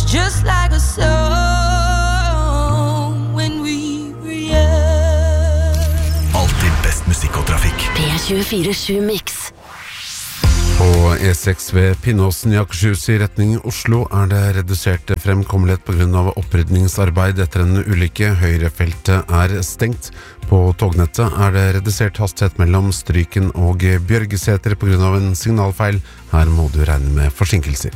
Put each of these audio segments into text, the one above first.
It's just like a song when we were young. Alltid best musikk og trafikk. P24-7 Mix. På E6 ved Pinnåsen i Akershus i retning Oslo det redusert fremkommelighet på grunn av opprydningsarbeid etter en ulykke. Høyrefeltet stengt. På tognettet det redusert hastighet mellom Stryken og Bjørgeseter på grunn av en signalfeil. Her må du regne med forsinkelser.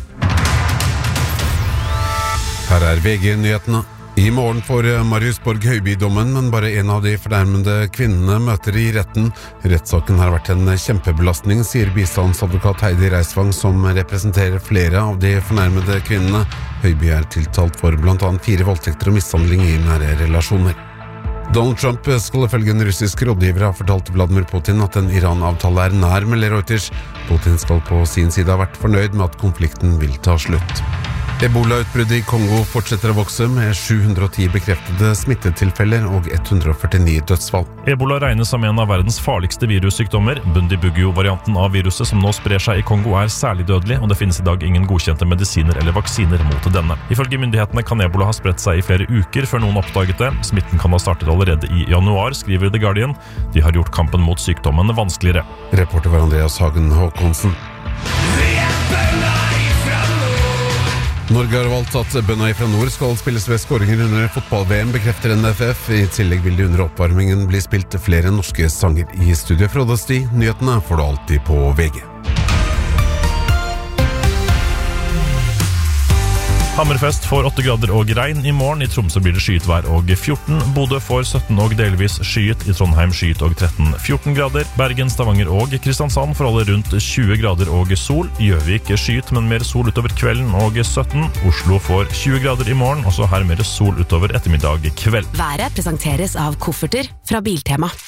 Her VG-nyhetene. I morgen får Marius Borg Høiby-dommen, men bare en av de fornærmede kvinnene møter i retten. Rettssaken har vært en kjempebelastning, sier bistandsadvokat Heidi Reisvang, som representerer flere av de fornærmede kvinnene. Høiby tiltalt for blant annet 4 voldtekter og mishandling i nære relasjoner. Donald Trump skal ifølge en russisk rådgiver ha fortalt Vladimir Putin at en Iran-avtale nær, melder Reuters. Putin skal på sin side ha vært fornøyd med at konflikten vil ta slutt. Ebola-utbruddet i Kongo fortsetter å vokse med 710 bekreftede smittetilfeller og 149 dødsfall. Ebola regnes som en av verdens farligste virussykdommer. Bundibugyo-varianten av viruset som nå sprer seg i Kongo særlig dødelig, og det finnes i dag ingen godkjente medisiner eller vaksiner mot denne. Ifølge myndighetene kan ebola ha spredt seg i flere uker før noen oppdaget det. Smitten kan ha startet allerede i januar, skriver The Guardian. De har gjort kampen mot sykdommen vanskeligere. Reporter var Andreas Hagen Håkonsen. Norge har valgt at bønda fra nord skal spilles ved skåringer under fotball-VM, bekrefter NFF. I tillegg vil det under oppvarmingen bli spilt flere norske sanger. I studio Frode Sti, nyhetene får du alltid på VG. Hammerfest får 8 grader og regn i morgen. I Tromsø blir det skyet vær og 14. Bodø får 17 og delvis skyet. I Trondheim skyet og 13-14 grader. Bergen, Stavanger og Kristiansand får alle rundt 20 grader og sol. Gjøvik skyet, men mer sol utover kvelden og 17. Oslo får 20 grader i morgen, og så her mer sol utover ettermiddag kveld. Været presenteres av kofferter fra Biltema.